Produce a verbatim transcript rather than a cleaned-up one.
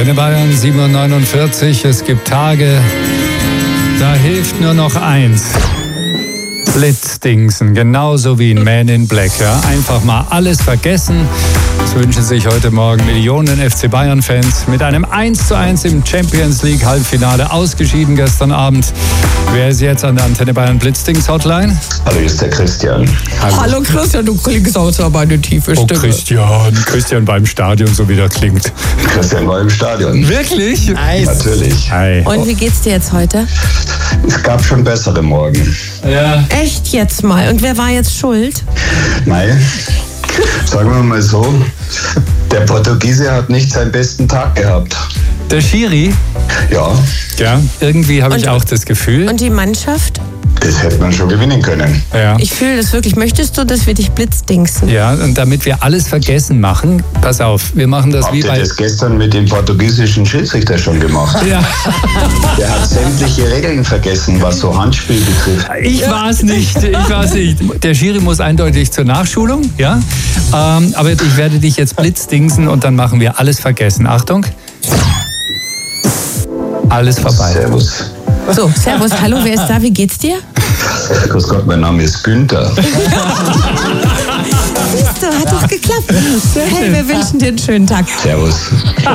Antenne Bayern sieben Uhr neunundvierzig. Es gibt Tage, da hilft nur noch eins. Blitzdingsen, genauso wie in Man in Black. Ja? Einfach mal alles vergessen. Das wünschen sich heute Morgen Millionen F C Bayern-Fans. Mit einem eins zu eins im Champions League Halbfinale ausgeschieden gestern Abend. Wer ist jetzt an der Antenne Bayern Blitzdings Hotline? Hallo, hier ist der Christian. Hallo, Hallo Christian, du klingst aus aber eine tiefe Stimme. Oh Christian, Christian beim Stadion, so wie das klingt. Christian war im Stadion. Wirklich? Nice. Natürlich. Hi. Und wie geht's dir jetzt heute? Es gab schon bessere Morgen. Ja. Echt jetzt mal? Und wer war jetzt schuld? Nein, sagen wir mal so, der Portugiese hat nicht seinen besten Tag gehabt. Der Schiri? Ja. Ja, irgendwie habe ich Und- auch das Gefühl. Und die Mannschaft? Das hätte man schon gewinnen können. Ja. Ich fühle das wirklich. Möchtest du, dass wir dich blitzdingsen? Ja, und damit wir alles vergessen machen, pass auf, wir machen das Habt wie ihr bei... das gestern mit dem portugiesischen Schiedsrichter schon gemacht? Ja, Der hat sämtliche Regeln vergessen, was so Handspiel betrifft. ich war es nicht, ich war es nicht. Der Schiri muss eindeutig zur Nachschulung, ja. Ähm, aber ich werde dich jetzt blitzdingsen und dann machen wir alles vergessen. Achtung. Alles vorbei. Servus. So, servus, hallo, wer ist da? Wie geht's dir? Grüß Gott, mein Name ist Günther. Siehst du, hat doch geklappt. Hey, wir wünschen dir einen schönen Tag. Servus.